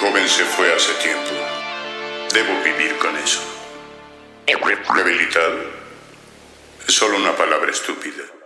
joven se fue hace tiempo. Debo vivir con eso. Debilitado es solo una palabra estúpida.